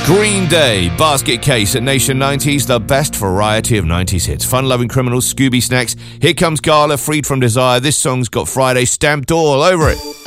Green Day, Basket Case at Nation 90s, the best variety of 90s hits. Fun-loving criminals, Scooby Snacks. Here comes Gala, Freed from Desire. This song's got Friday stamped all over it.